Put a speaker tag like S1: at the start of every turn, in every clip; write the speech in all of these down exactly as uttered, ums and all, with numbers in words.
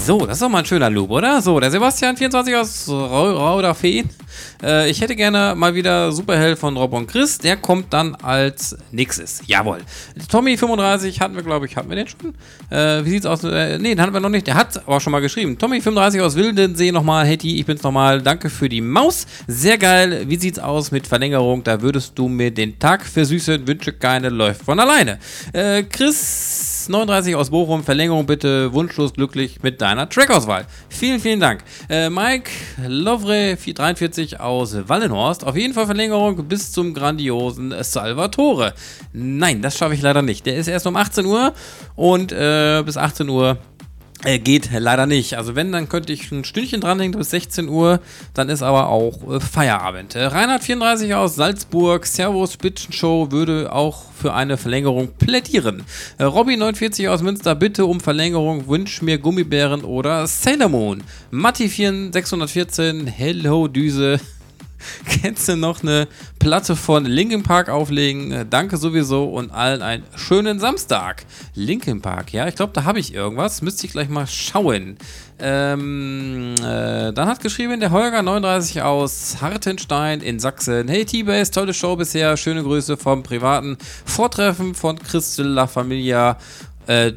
S1: So, das ist doch mal ein schöner Loop, oder? So, der Sebastian vierundzwanzig aus Rauderfeen. Äh, ich hätte gerne mal wieder Superheld von Rob und Chris. Der kommt dann als nächstes. Jawohl. Tommy fünfunddreißig hatten wir, glaube ich, hatten wir den schon? Äh, wie sieht's aus? Äh, nee, den hatten wir noch nicht. Der hat aber schon mal geschrieben. Tommy fünfunddreißig aus Wildensee nochmal. Hey, ich bin's nochmal. Danke für die Maus. Sehr geil. Wie sieht's aus mit Verlängerung? Da würdest du mir den Tag versüßen. Wünsche keine, läuft von alleine. Äh, Chris neununddreißig aus Bochum, Verlängerung bitte, wunschlos glücklich mit deiner Trackauswahl. Vielen, vielen Dank. Äh, Mike Lovre dreiundvierzig aus Wallenhorst, auf jeden Fall Verlängerung bis zum grandiosen Salvatore. Nein, das schaffe ich leider nicht. Der ist erst um achtzehn Uhr und äh, bis achtzehn Uhr Äh, geht leider nicht. Also wenn, dann könnte ich ein Stündchen dranhängen bis sechzehn Uhr, dann ist aber auch äh, Feierabend. Äh, Reinhard vierunddreißig aus Salzburg, Servus Spitzenshow, würde auch für eine Verlängerung plädieren. Äh, Robby neunundvierzig aus Münster, bitte um Verlängerung, wünsch mir Gummibären oder Sailor Moon. Matti sechshundertvierzehn, Hello Düse. Kennst du noch eine Platte von Linkin Park auflegen? Danke sowieso und allen einen schönen Samstag. Linkin Park, ja, ich glaube, da habe ich irgendwas. Müsste ich gleich mal schauen. Ähm, äh, dann hat geschrieben der Holger neununddreißig aus Hartenstein in Sachsen. Hey T-Base, tolle Show bisher. Schöne Grüße vom privaten Vortreffen von Christel La Familia. Äh,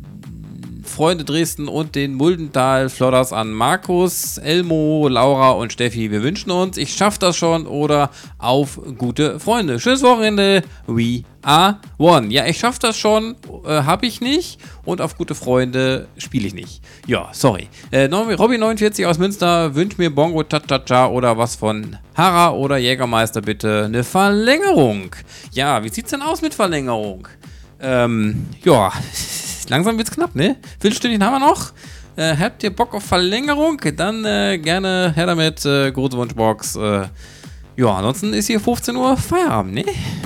S1: Freunde Dresden und den Muldental Flodders an Markus, Elmo, Laura und Steffi. Wir wünschen uns, ich schaff das schon oder auf gute Freunde. Schönes Wochenende. We are one. Ja, ich schaff das schon, äh, hab ich nicht und auf gute Freunde spiele ich nicht. Ja, sorry. Äh, Robby neunundvierzig aus Münster, wünscht mir Bongo Cha-Cha-Cha oder was von Hara oder Jägermeister bitte. Eine Verlängerung. Ja, wie sieht's denn aus mit Verlängerung? Ähm, ja, langsam wird's knapp, ne? Viertelstündchen haben wir noch. Äh, habt ihr Bock auf Verlängerung? Dann äh, gerne her damit. Äh, große Wunschbox. Äh, ja, ansonsten ist hier fünfzehn Uhr Feierabend, ne?